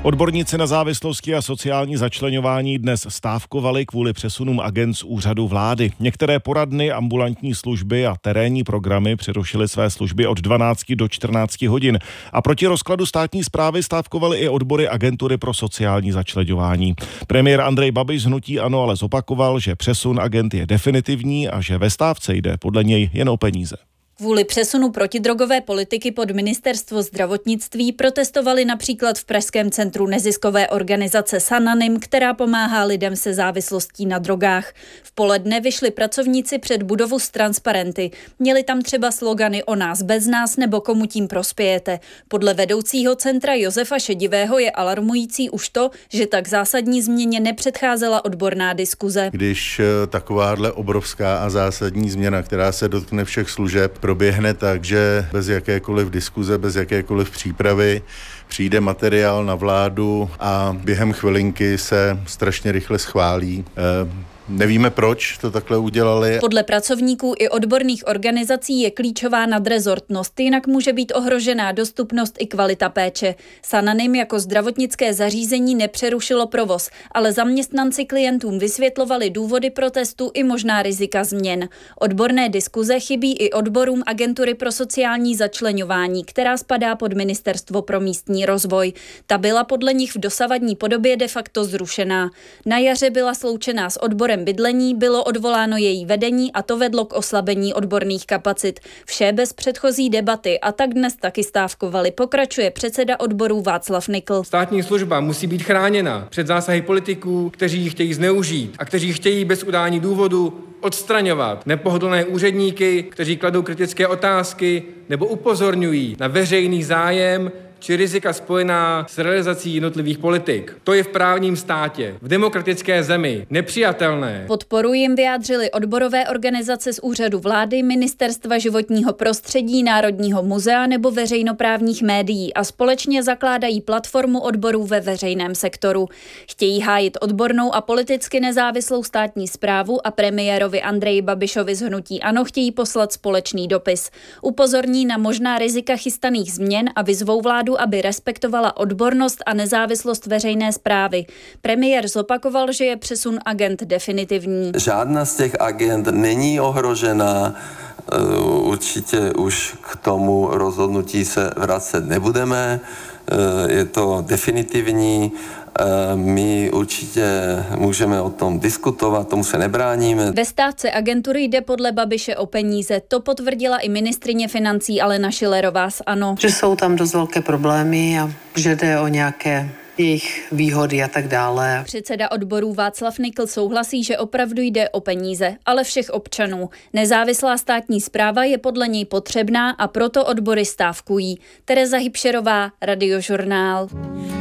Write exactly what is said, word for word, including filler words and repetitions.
Odborníci na závislosti a sociální začleňování dnes stávkovali kvůli přesunům agend z úřadu vlády. Některé poradny, ambulantní služby a terénní programy přerušily své služby od dvanácti do čtrnácti hodin. A proti rozkladu státní správy stávkovaly i odbory agentury pro sociální začleňování. Premiér Andrej Babiš z hnutí ANO ale zopakoval, že přesun agend je definitivní a že ve stávce jde podle něj jen o peníze. Kvůli přesunu protidrogové politiky pod ministerstvo zdravotnictví protestovali například v pražském centru neziskové organizace Sananym, která pomáhá lidem se závislostí na drogách. V poledne vyšli pracovníci před budovu s transparenty. Měli tam třeba slogany o nás bez nás nebo komu tím prospějete. Podle vedoucího centra Josefa Šedivého je alarmující už to, že tak zásadní změně nepředcházela odborná diskuze. Když takováhle obrovská a zásadní změna, která se dotkne všech služeb, proběhne tak, že bez jakékoliv diskuze, bez jakékoliv přípravy přijde materiál na vládu a během chvilinky se strašně rychle schválí. E- Nevíme, proč to takhle udělali. Podle pracovníků i odborných organizací je klíčová nadrezortnost, jinak může být ohrožená dostupnost i kvalita péče. Sananym jako zdravotnické zařízení nepřerušilo provoz, ale zaměstnanci klientům vysvětlovali důvody protestu i možná rizika změn. Odborné diskuze chybí i odborům agentury pro sociální začleňování, která spadá pod Ministerstvo pro místní rozvoj. Ta byla podle nich v dosavadní podobě de facto zrušená. Na jaře byla sloučená s odborem bydlení, bylo odvoláno její vedení a to vedlo k oslabení odborných kapacit. Vše bez předchozí debaty a tak dnes taky stávkovali, pokračuje předseda odborů Václav Nikl. Státní služba musí být chráněna před zásahy politiků, kteří ji chtějí zneužít a kteří chtějí bez udání důvodu odstraňovat nepohodlné úředníky, kteří kladou kritické otázky nebo upozorňují na veřejný zájem či rizika spojená s realizací jednotlivých politik. To je v právním státě, v demokratické zemi nepřijatelné. Podporu jim vyjádřili odborové organizace z úřadu vlády, Ministerstva životního prostředí, Národního muzea nebo veřejnoprávních médií a společně zakládají platformu odborů ve veřejném sektoru. Chtějí hájit odbornou a politicky nezávislou státní správu a premiérovi Andreji Babišovi z hnutí ANO chtějí poslat společný dopis. Upozorní na možná rizika chystaných změn a vyzvou vládu, aby respektovala odbornost a nezávislost veřejné správy. Premiér zopakoval, že je přesun agend definitivní. Žádná z těch agend není ohrožena. Určitě už k tomu rozhodnutí se vracet nebudeme. Je to definitivní. My určitě můžeme o tom diskutovat, tomu se nebráníme. Ve stávce agentury jde podle Babiše o peníze. To potvrdila i ministryně financí Alena Schillerová z ANO. Že jsou tam dost velké problémy a že jde o nějaké jejich výhody a tak dále. Předseda odborů Václav Nikl souhlasí, že opravdu jde o peníze, ale všech občanů. Nezávislá státní správa je podle něj potřebná a proto odbory stávkují. Tereza Hybšerová, Radiožurnál.